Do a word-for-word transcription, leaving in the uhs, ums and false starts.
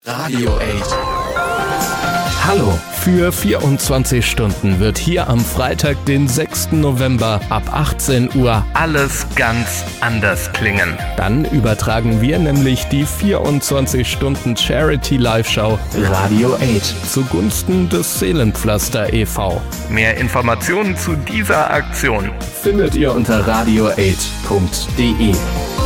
Radio acht. Hallo, für vierundzwanzig Stunden wird hier am Freitag, den sechsten November ab achtzehn Uhr alles ganz anders klingen. Dann übertragen wir nämlich die vierundzwanzig Stunden Charity Live-Show Radio acht zugunsten des Seelenpflaster e V Mehr Informationen zu dieser Aktion findet ihr unter radio acht punkt de.